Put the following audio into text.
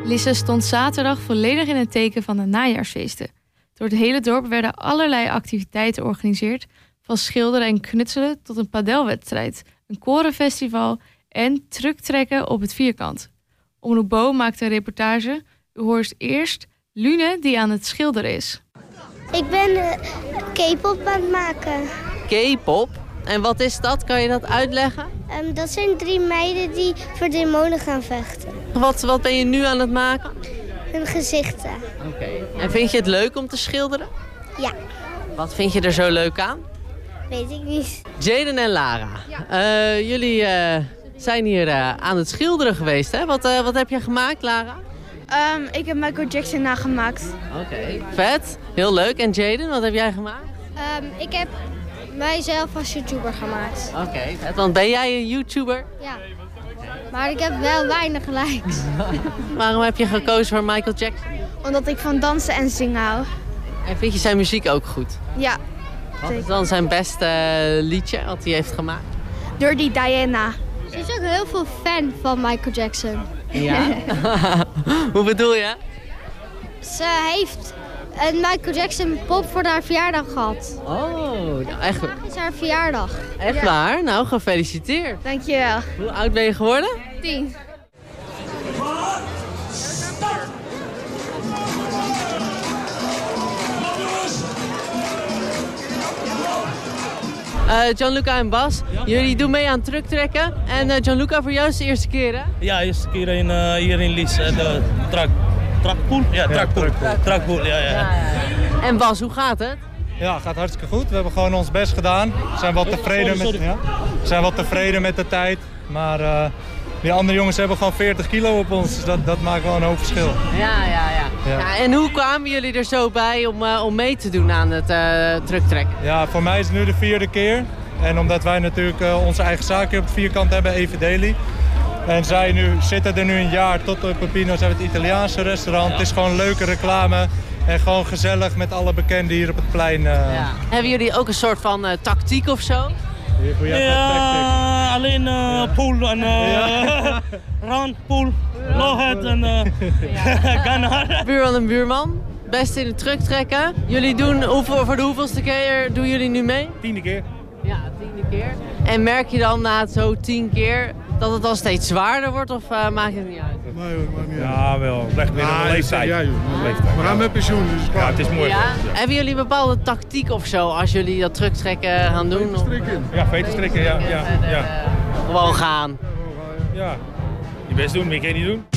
Lisse stond zaterdag volledig in het teken van de najaarsfeesten. Door het hele dorp werden allerlei activiteiten georganiseerd, van schilderen en knutselen tot een padelwedstrijd, een korenfestival en trucktrekken op het vierkant. Omroep Bo maakte een reportage. U hoort eerst Lune die aan het schilderen is. Ik ben K-pop aan het maken. K-pop? En wat is dat? Kan je dat uitleggen? Dat zijn 3 meiden die voor demonen gaan vechten. Wat ben je nu aan het maken? Hun gezichten. Oké. En vind je het leuk om te schilderen? Ja. Wat vind je er zo leuk aan? Weet ik niet. Jaden en Lara, jullie zijn hier aan het schilderen geweest, hè? Wat heb je gemaakt, Lara? Ik heb Michael Jackson nagemaakt. Oké. Vet, heel leuk. En Jaden, wat heb jij gemaakt? Ik heb mijzelf als YouTuber gemaakt. Oké, vet. Want ben jij een YouTuber? Ja. Maar ik heb wel weinig likes. Waarom heb je gekozen voor Michael Jackson? Omdat ik van dansen en zingen hou. En vind je zijn muziek ook goed? Ja, Wat is dan zijn beste liedje wat hij heeft gemaakt? Dirty Diana. Ze is ook heel veel fan van Michael Jackson. Ja? Hoe bedoel je? Ze heeft een Michael Jackson pop voor haar verjaardag gehad. Oh, nou echt, Vandaag is haar verjaardag. echt waar? Nou, gefeliciteerd. Dankjewel. Hoe oud ben je geworden? 10. Gianluca en Bas, jullie doen mee aan trucktrekken. En Gianluca, voor jou is het de eerste keer, hè? Ja, eerste keer hier in Lies, de trakpool. Ja, trakpool, ja. En Bas, hoe gaat het? Ja, gaat hartstikke goed. We hebben gewoon ons best gedaan. We zijn wel tevreden met de tijd. Maar die andere jongens hebben gewoon 40 kilo op ons. Dus dat maakt wel een hoop verschil. Ja, en hoe kwamen jullie er zo bij om mee te doen aan het trucktrekken? Ja, voor mij is het nu de 4e keer. En omdat wij natuurlijk onze eigen zaakje op het vierkant hebben, Even Daily. En zij zitten er nu een jaar tot op Pepino's, hebben het Italiaanse restaurant. Het is gewoon leuke reclame. En gewoon gezellig met alle bekenden hier op het plein. Hebben jullie ook een soort van tactiek of zo? Ja, alleen pool en run, pool, lowhead en gunner. Buurman en buurman, best in het trucktrekken. Jullie doen, voor de hoeveelste keer doen jullie nu mee? 10e keer. Ja, 10e keer. En merk je dan na zo 10 keer dat het al steeds zwaarder wordt of maakt het niet uit? Nee hoor, maakt niet uit. Ja, wel. Recht weer een leeftijd. Ja, we gaan met pensioen, dus Ja, het is mooi. Ja? Hebben jullie een bepaalde tactiek of zo als jullie dat trucktrekken gaan doen? Ja, veten strikken, ja. Gewoon gaan. Ja, je best doen, meer kan je niet doen.